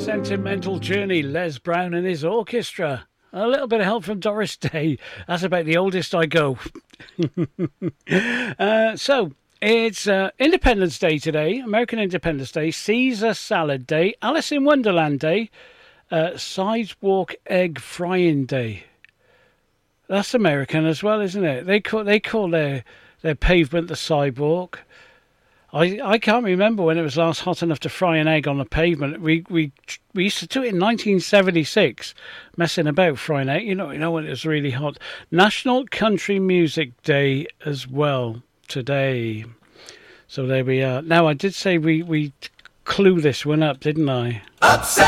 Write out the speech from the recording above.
Sentimental Journey, Les Brown and his orchestra. A little bit of help from Doris Day. That's about the oldest I go. So, it's Independence Day today, American Independence Day, Caesar Salad Day, Alice in Wonderland Day, Sidewalk Egg Frying Day. That's American as well, isn't it? They call their pavement the sidewalk. I can't remember when it was last hot enough to fry an egg on the pavement. We used to do it in 1976, messing about frying egg. You know when it was really hot. National Country Music Day as well today. So there we are. Now I did say we clue this one up, didn't I? Upset